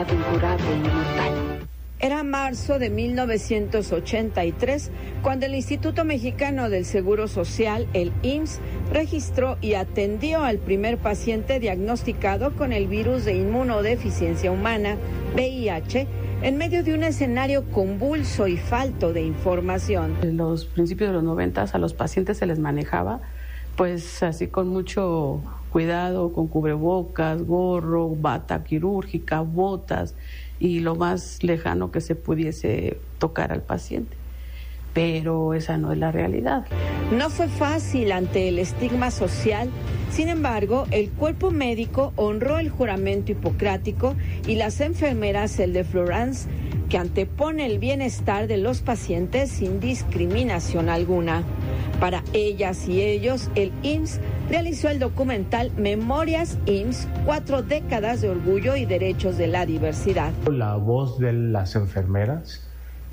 Incurable e inmortal. Era marzo de 1983 cuando el Instituto Mexicano del Seguro Social, el IMSS, registró y atendió al primer paciente diagnosticado con el virus de inmunodeficiencia humana, VIH, en medio de un escenario convulso y falto de información. En los principios de los 90 a los pacientes se les manejaba pues así con mucho cuidado, con cubrebocas, gorro, bata quirúrgica, botas y lo más lejano que se pudiese tocar al paciente. Pero esa no es la realidad. No fue fácil ante el estigma social. Sin embargo, el cuerpo médico honró el juramento hipocrático y las enfermeras el de Florence, que antepone el bienestar de los pacientes sin discriminación alguna. Para ellas y ellos, el IMSS realizó el documental Memorias IMSS, 4 décadas de orgullo y derechos de la diversidad. La voz de las enfermeras,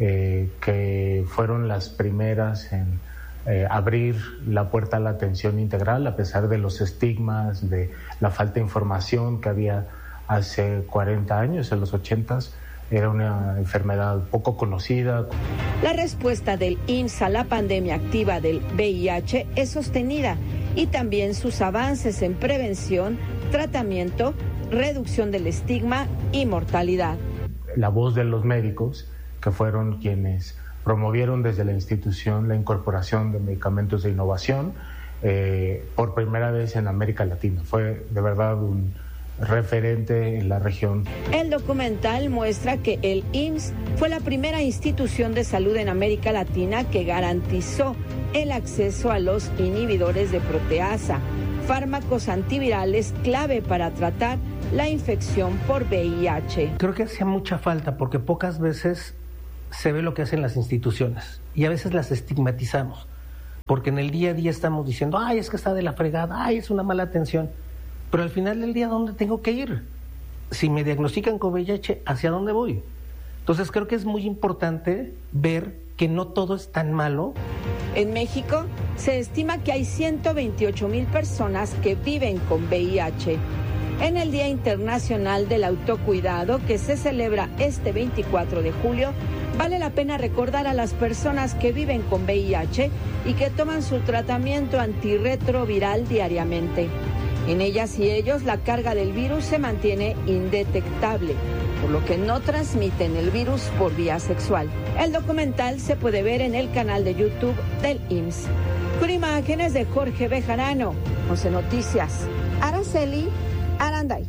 que fueron las primeras en abrir la puerta a la atención integral, a pesar de los estigmas, de la falta de información que había hace 40 años, en los 80s. Era una enfermedad poco conocida. La respuesta del IMSS a la pandemia activa del VIH es sostenida y también sus avances en prevención, tratamiento, reducción del estigma y mortalidad. La voz de los médicos, que fueron quienes promovieron desde la institución la incorporación de medicamentos de innovación por primera vez en América Latina. Fue de verdad un referente en la región. El documental muestra que el IMSS fue la primera institución de salud en América Latina que garantizó el acceso a los inhibidores de proteasa, fármacos antivirales clave para tratar la infección por VIH. Creo que hacía mucha falta porque pocas veces se ve lo que hacen las instituciones y a veces las estigmatizamos porque en el día a día estamos diciendo, ay, es que está de la fregada, ay, es una mala atención. Pero al final del día, ¿dónde tengo que ir? Si me diagnostican con VIH, ¿hacia dónde voy? Entonces creo que es muy importante ver que no todo es tan malo. En México se estima que hay 128,000 personas que viven con VIH. En el Día Internacional del Autocuidado, que se celebra este 24 de julio, vale la pena recordar a las personas que viven con VIH y que toman su tratamiento antirretroviral diariamente. En ellas y ellos, la carga del virus se mantiene indetectable, por lo que no transmiten el virus por vía sexual. El documental se puede ver en el canal de YouTube del IMSS. Con imágenes de Jorge Bejarano, 11 Noticias, Araceli Aranday.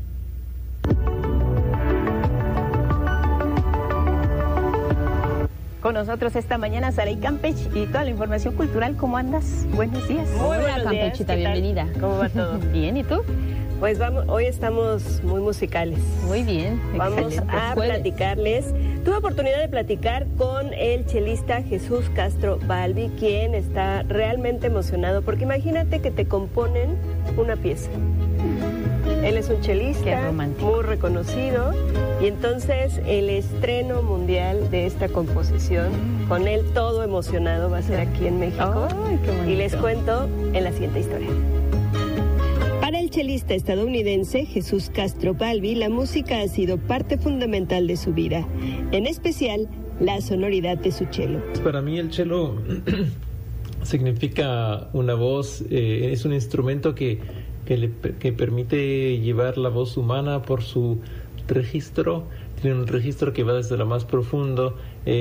Con nosotros esta mañana Saray Campech y toda la información cultural. ¿Cómo andas? Buenos días. Hola Campechita, bienvenida. ¿Cómo va todo? Bien, ¿y tú? Pues vamos, hoy estamos muy musicales. Muy bien, vamos a platicarles. Tuve oportunidad de platicar con el chelista Jesús Castro Balbi, quien está realmente emocionado, porque imagínate que te componen una pieza. Él es un chelista muy reconocido y entonces el estreno mundial de esta composición, con él todo emocionado, va a ser aquí en México. ¡Ay, qué bonito! Y les cuento en la siguiente historia. Para el chelista estadounidense Jesús Castro Balbi, la música ha sido parte fundamental de su vida, en especial la sonoridad de su chelo. Para mí el chelo significa una voz, es un instrumento que permite llevar la voz humana por su registro. Tiene un registro que va desde lo más profundo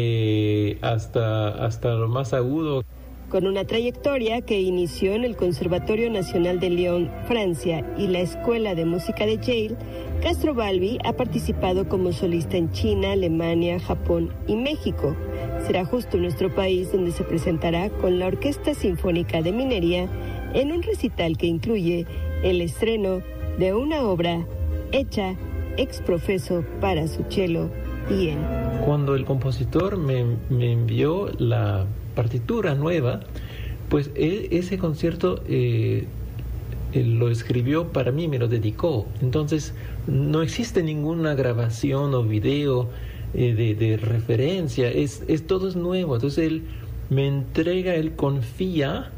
hasta lo más agudo. Con una trayectoria que inició en el Conservatorio Nacional de Lyon, Francia, y la Escuela de Música de Yale, Castro Balbi ha participado como solista en China, Alemania, Japón y México. Será justo en nuestro país donde se presentará con la Orquesta Sinfónica de Minería en un recital que incluye el estreno de una obra hecha ex profeso para su chelo y él. Cuando el compositor me envió la partitura nueva, pues ese concierto lo escribió para mí, me lo dedicó. Entonces no existe ninguna grabación o video de referencia, todo es nuevo. Entonces él me entrega, él confía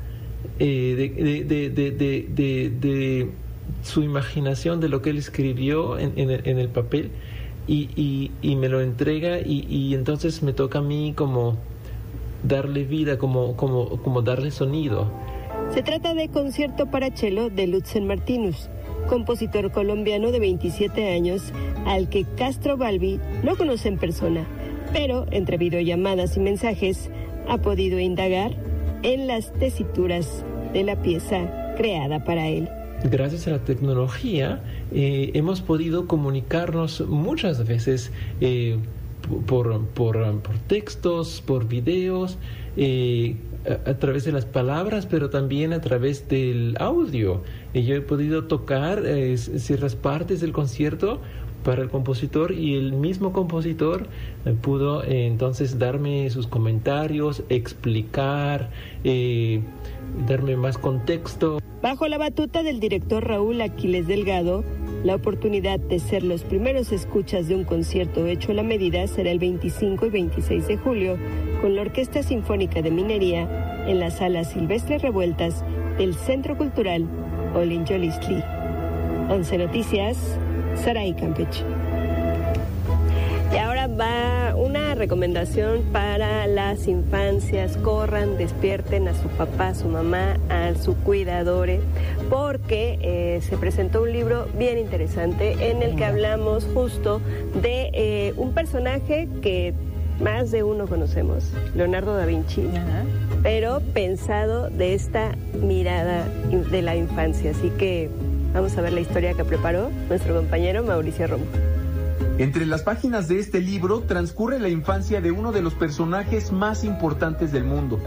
de su imaginación, de lo que él escribió en el papel, y me lo entrega y entonces me toca a mí como darle vida, como darle sonido. Se trata de Concierto para cello de Lutzen Martinus, compositor colombiano de 27 años al que Castrobalvi no conoce en persona, pero entre videollamadas y mensajes ha podido indagar en las tesituras de la pieza creada para él. Gracias a la tecnología hemos podido comunicarnos muchas veces por textos, por videos, a través de las palabras, pero también a través del audio. Yo he podido tocar ciertas partes del concierto para el compositor y el mismo compositor pudo entonces darme sus comentarios, explicar, darme más contexto. Bajo la batuta del director Raúl Aquiles Delgado, la oportunidad de ser los primeros escuchas de un concierto hecho a la medida será el 25 y 26 de julio con la Orquesta Sinfónica de Minería en la Sala Silvestre Revueltas del Centro Cultural Olin Yolistli. 11 Noticias, Saray Campeche. Y ahora va una recomendación para las infancias. Corran, despierten a su papá, a su mamá, a su cuidadore, porque se presentó un libro bien interesante en el que hablamos justo de un personaje que más de uno conocemos, Leonardo da Vinci, pero pensado de esta mirada de la infancia. Así que vamos a ver la historia que preparó nuestro compañero Mauricio Romo. Entre las páginas de este libro transcurre la infancia de uno de los personajes más importantes del mundo.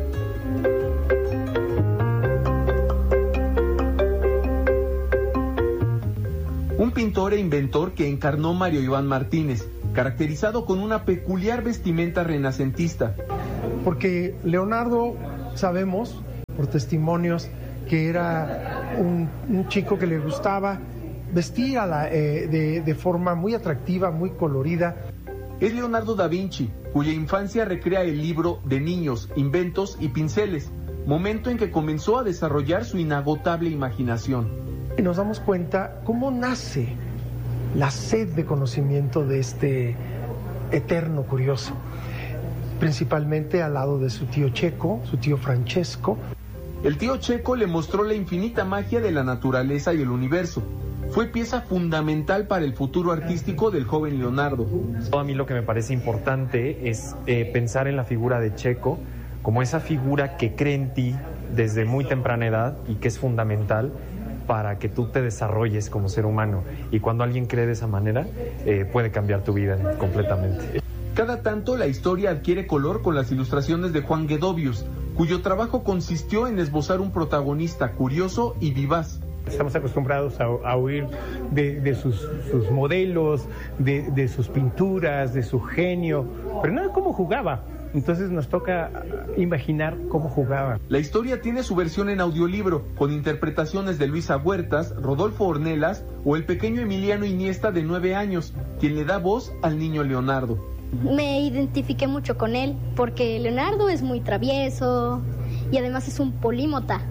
Un pintor e inventor que encarnó Mario Iván Martínez, caracterizado con una peculiar vestimenta renacentista. Porque Leonardo, sabemos por testimonios, que era un chico que le gustaba vestir de forma muy atractiva, muy colorida. Es Leonardo da Vinci, cuya infancia recrea el libro de niños, inventos y pinceles, momento en que comenzó a desarrollar su inagotable imaginación. Y nos damos cuenta cómo nace la sed de conocimiento de este eterno curioso, principalmente al lado de su tío Checo, su tío Francesco. El tío Checo le mostró la infinita magia de la naturaleza y el universo. Fue pieza fundamental para el futuro artístico del joven Leonardo. A mí lo que me parece importante es pensar en la figura de Checo como esa figura que cree en ti desde muy temprana edad y que es fundamental para que tú te desarrolles como ser humano. Y cuando alguien cree de esa manera, puede cambiar tu vida completamente. Cada tanto la historia adquiere color con las ilustraciones de Juan Guedovius, cuyo trabajo consistió en esbozar un protagonista curioso y vivaz. Estamos acostumbrados a oír de sus modelos, de sus pinturas, de su genio, pero no de cómo jugaba. Entonces nos toca imaginar cómo jugaba. La historia tiene su versión en audiolibro, con interpretaciones de Luisa Huertas, Rodolfo Ornelas o el pequeño Emiliano Iniesta de 9 años, quien le da voz al niño Leonardo. Me identifiqué mucho con él, porque Leonardo es muy travieso y además es un polímota.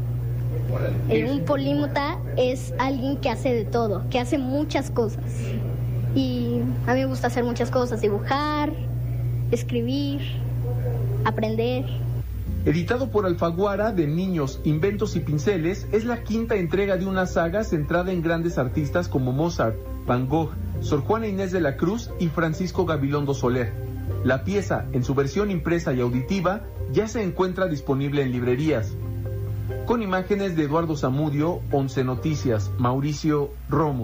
Un polímota es alguien que hace de todo, que hace muchas cosas. Y a mí me gusta hacer muchas cosas, dibujar, escribir, aprender. Editado por Alfaguara, de Niños, Inventos y Pinceles, es la quinta entrega de una saga centrada en grandes artistas como Mozart, Van Gogh, Sor Juana Inés de la Cruz y Francisco Gabilondo Soler. La pieza, en su versión impresa y auditiva, ya se encuentra disponible en librerías. Con imágenes de Eduardo Zamudio, 11 Noticias, Mauricio Romo.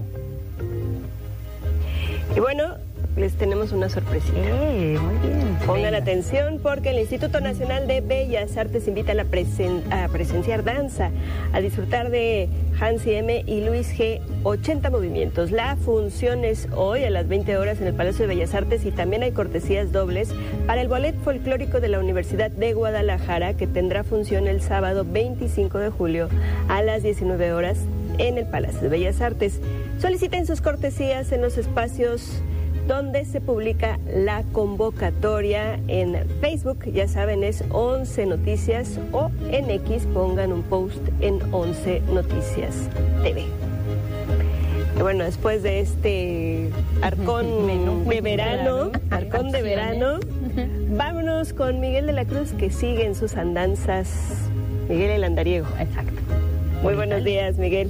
Y bueno, les tenemos una sorpresita. Muy bien. Pongan atención porque el Instituto Nacional de Bellas Artes invita a presenciar danza, a disfrutar de Hansi M. y Luis G. 80 movimientos. La función es hoy a las 20 horas en el Palacio de Bellas Artes y también hay cortesías dobles para el Ballet Folclórico de la Universidad de Guadalajara, que tendrá función el sábado 25 de julio a las 19 horas en el Palacio de Bellas Artes. Soliciten sus cortesías en los espacios donde se publica la convocatoria en Facebook, ya saben, es 11 Noticias, o en X pongan un post en 11 Noticias TV. Bueno, después de este arcón de verano, vámonos con Miguel de la Cruz, que sigue en sus andanzas. Miguel el andariego. Exacto. Muy buenos días, Miguel.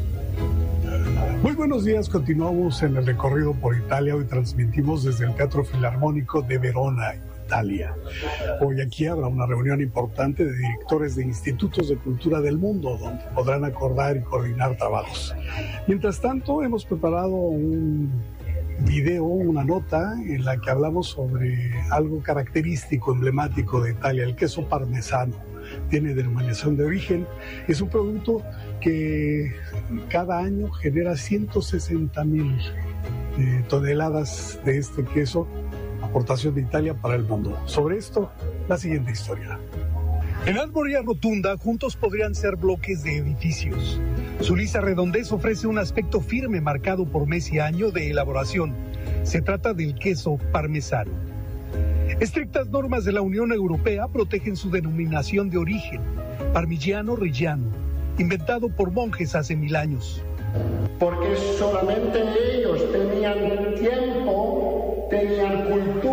Muy buenos días, continuamos en el recorrido por Italia. Hoy transmitimos desde el Teatro Filarmónico de Verona, Italia. Hoy aquí habrá una reunión importante de directores de institutos de cultura del mundo, donde podrán acordar y coordinar trabajos. Mientras tanto, hemos preparado un video, una nota en la que hablamos sobre algo característico, emblemático de Italia, el queso parmesano. Tiene denominación de origen, es un producto que cada año genera 160,000 toneladas de este queso, aportación de Italia para el mundo. Sobre esto, la siguiente historia. En Alboria Rotunda, juntos podrían ser bloques de edificios. Su lisa redondez ofrece un aspecto firme marcado por mes y año de elaboración. Se trata del queso parmesano. Estrictas normas de la Unión Europea protegen su denominación de origen, Parmigiano Reggiano, inventado por monjes hace 1000 años. Porque solamente ellos tenían tiempo, tenían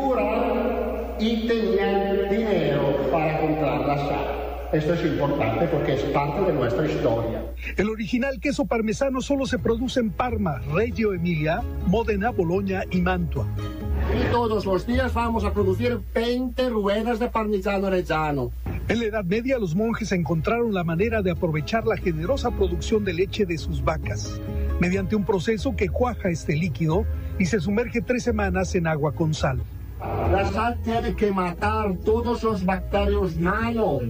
cultura y tenían dinero para comprar la sal. Esto es importante porque es parte de nuestra historia. El original queso parmesano solo se produce en Parma, Reggio Emilia, Módena, Boloña y Mantua. Y todos los días vamos a producir 20 ruedas de Parmigiano Reggiano. En la Edad Media, los monjes encontraron la manera de aprovechar la generosa producción de leche de sus vacas, mediante un proceso que cuaja este líquido y se sumerge 3 semanas en agua con sal. La sal tiene que matar todos los bacterios malos.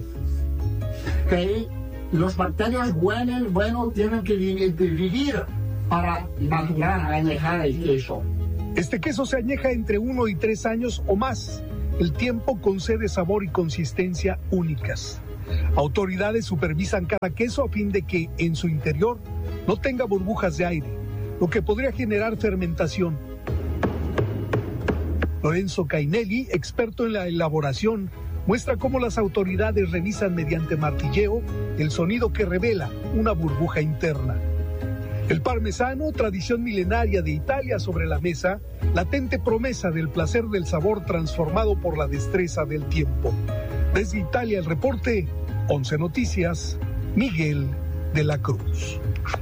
¿Okay? Los bacterios buenos tienen que vivir para madurar, añejar el queso. Este queso se añeja entre 1 y 3 años o más. El tiempo concede sabor y consistencia únicas. Autoridades supervisan cada queso a fin de que en su interior no tenga burbujas de aire, lo que podría generar fermentación. Lorenzo Cainelli, experto en la elaboración, muestra cómo las autoridades revisan mediante martilleo el sonido que revela una burbuja interna. El parmesano, tradición milenaria de Italia sobre la mesa, latente promesa del placer del sabor transformado por la destreza del tiempo. Desde Italia el reporte, 11 Noticias, Miguel de la Cruz.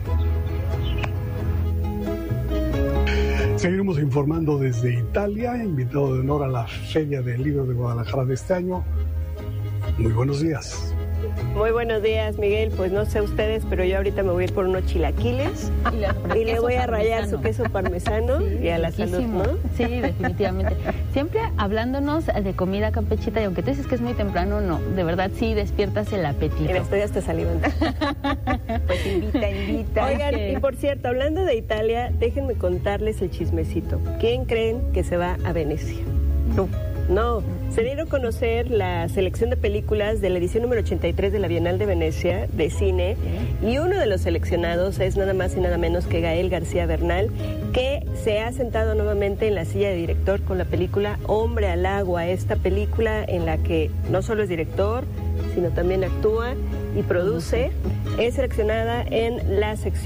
Seguiremos informando desde Italia, invitado de honor a la Feria del Libro de Guadalajara de este año. Muy buenos días. Muy buenos días, Miguel. Pues no sé ustedes, pero yo ahorita me voy a ir por unos chilaquiles y le voy a rallar su queso parmesano y a la salud, ¿no? Sí, definitivamente. Siempre hablándonos de comida campechita, y aunque tú dices que es muy temprano, no, de verdad sí despiertas el apetito. Mira, estoy hasta salivando. Pues invita. Oigan, y por cierto, hablando de Italia, déjenme contarles el chismecito. ¿Quién creen que se va a Venecia? Tú. No, se dieron a conocer la selección de películas de la edición número 83 de la Bienal de Venecia de cine, y uno de los seleccionados es nada más y nada menos que Gael García Bernal, que se ha sentado nuevamente en la silla de director con la película Hombre al Agua, esta película en la que no solo es director, sino también actúa y produce. Es seleccionada en la sección